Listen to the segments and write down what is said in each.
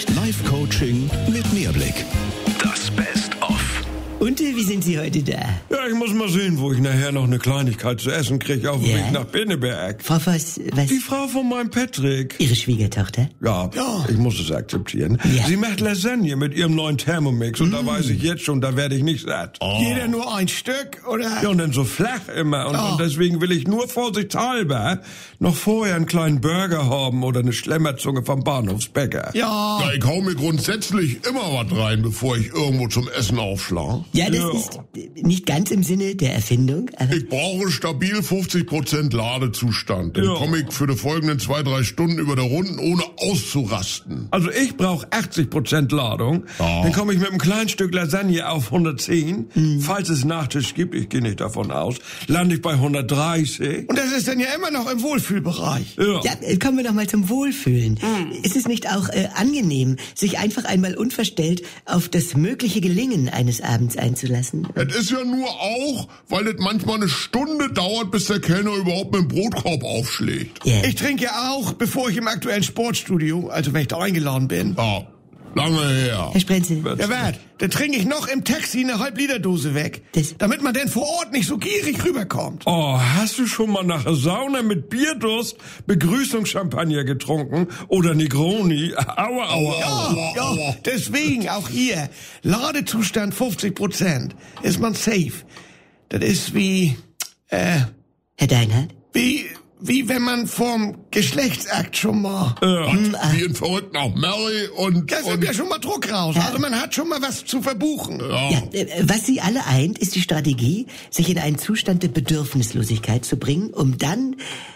Live-Coaching mit Mehrblick. Das Best-of. Und wie sind Sie heute da? Ja, ich muss mal sehen, wo ich nachher noch eine Kleinigkeit zu essen kriege auf dem Weg nach Pinneberg. Frau Voss, was? Die Frau von meinem Patrick. Ihre Schwiegertochter? Ja, ich muss es akzeptieren. Ja. Sie macht Lasagne mit ihrem neuen Thermomix und da weiß ich jetzt schon, da werde ich nicht satt. Jeder nur ein Stück, oder? Ja, und dann so flach immer. Und deswegen will ich nur vorsichtshalber noch vorher einen kleinen Burger haben oder eine Schlemmerzunge vom Bahnhofsbäcker. Ja. Ja, ich hau mir grundsätzlich immer was rein, bevor ich irgendwo zum Essen aufschlage. Ja, das ist nicht ganz im Sinne der Erfindung, aber... Ich brauche stabil 50% Ladezustand. Dann komme ich für die folgenden 2-3 Stunden über der Runden, ohne auszurasten. Also ich brauche 80% Ladung. Ja. Dann komme ich mit einem kleinen Stück Lasagne auf 110. Falls es Nachtisch gibt, ich gehe nicht davon aus, lande ich bei 130. Und das ist dann ja immer noch im Wohlfühlbereich. Ja, kommen wir doch mal zum Wohlfühlen. Ist es nicht auch angenehm, sich einfach einmal unverstellt auf das mögliche Gelingen eines Abends einzulassen? Es ist ja nur auch, weil es manchmal eine Stunde dauert, bis der Kellner überhaupt mit dem Brotkorb aufschlägt. Ja. Ich trinke ja auch, bevor ich im aktuellen Sportstudio, also wenn ich da eingeladen bin. Ja, lange her. Herr Sprenzel, Ja, wart, dann trinke ich noch im Taxi eine Halb-Liter-Dose weg, Das- damit man denn vor Ort nicht so gierig rüberkommt. Oh, hast du schon mal nach der Sauna mit Bierdurst Begrüßungschampagner getrunken? Oder Negroni? Aua. Ja, deswegen auch hier. Ladezustand 50%. Ist man safe. Das ist wie Herr Deinhardt? wie wenn man vorm Geschlechtsakt schon mal... Wie ein Verrückt nach Mary und... Da sind ja schon mal Druck raus. Also man hat schon mal was zu verbuchen. Ja, was Sie alle eint, ist die Strategie, sich in einen Zustand der Bedürfnislosigkeit zu bringen, um dann...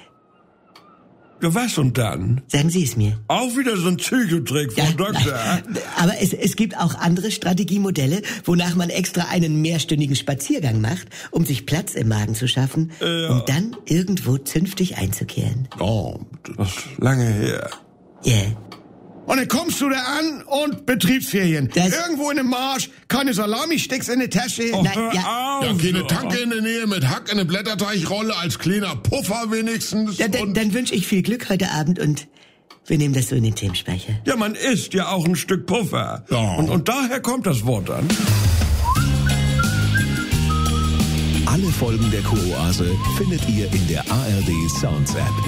Ja, was und dann? Sagen Sie es mir. Auch wieder so ein Psychotrick vom Doktor. Aber es gibt auch andere Strategiemodelle, wonach man extra einen mehrstündigen Spaziergang macht, um sich Platz im Magen zu schaffen, um dann irgendwo zünftig einzukehren. Ja, Das ist lange her. Ja. Und dann kommst du da an und Betriebsferien. Das- Irgendwo in dem Marsch, keine Salami, steckst in die Tasche. Oh, Nein, hör ja. auf. ja, keine Tanke in der Nähe mit Hack in eine Blätterteichrolle als kleiner Puffer wenigstens. Dann wünsche ich viel Glück heute Abend und wir nehmen das so in den Themenspeicher. Ja, man isst ja auch ein Stück Puffer. Ja. Und daher kommt das Wort dann. Alle Folgen der Kuroase findet ihr in der ARD Sounds App.